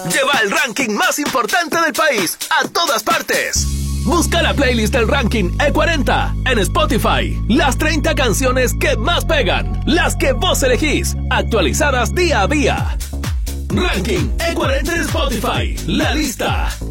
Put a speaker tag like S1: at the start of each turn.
S1: Lleva el ranking más importante del país a todas partes. Busca la playlist del ranking E40 en Spotify. Las 30 canciones que más pegan, las que vos elegís, actualizadas día a día. Ranking E40 en Spotify. La lista